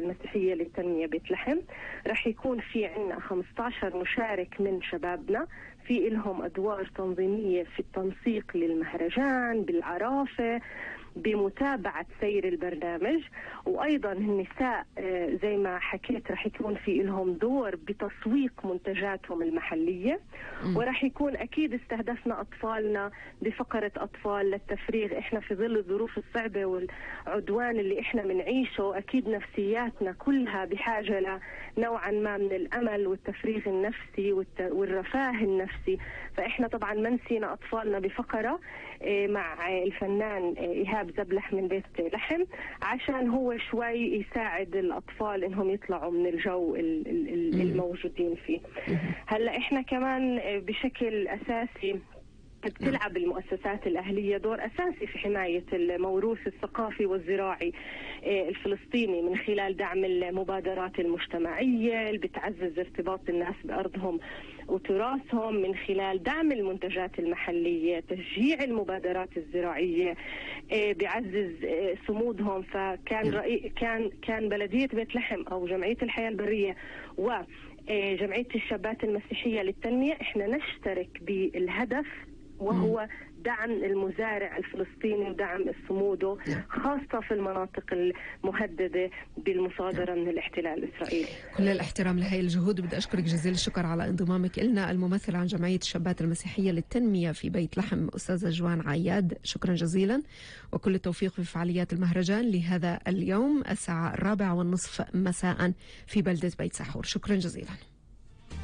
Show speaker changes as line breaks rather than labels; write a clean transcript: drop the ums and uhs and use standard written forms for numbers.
المسيحية للتنمية بيت لحم. رح يكون في عنا 15 مشارك من شبابنا، في إلهم أدوار تنظيمية في التنسيق للمهرجان، بالعرافة، بمتابعة سير البرنامج. وأيضا النساء زي ما حكيت رح يكون في لهم دور بتسويق منتجاتهم المحلية. ورح يكون أكيد استهدفنا أطفالنا بفقرة أطفال للتفريغ. إحنا في ظل الظروف الصعبة والعدوان اللي إحنا منعيشه، أكيد نفسياتنا كلها بحاجة لنوعا ما من الأمل والتفريغ النفسي والرفاه النفسي. فإحنا طبعا ما نسينا أطفالنا بفقرة مع الفنان إيهاب زبلح من بيت لحم، عشان هو شوي يساعد الأطفال إنهم يطلعوا من الجو الموجودين فيه. هلأ إحنا كمان بشكل أساسي بتلعب المؤسسات الأهلية دور أساسي في حماية الموروث الثقافي والزراعي الفلسطيني من خلال دعم المبادرات المجتمعية اللي بتعزز ارتباط الناس بأرضهم وتراثهم، من خلال دعم المنتجات المحلية، تشجيع المبادرات الزراعية، بيعزز صمودهم. فكان كان بلدية بيت لحم أو جمعية الحياة البرية وجمعية الشابات المسيحية للتنمية احنا نشترك بالهدف، وهو دعم المزارع الفلسطيني ودعم صموده، خاصة في المناطق المهددة بالمصادرة من الاحتلال الإسرائيلي.
كل الاحترام لهي الجهود. بدي أشكرك جزيل الشكر على انضمامك إلنا، الممثل عن جمعية الشابات المسيحية للتنمية في بيت لحم أستاذة جوان عياد. شكرا جزيلا، وكل التوفيق في فعاليات المهرجان لهذا اليوم الساعة 4:30 مساء في بلدة بيت سحور. شكرا جزيلا.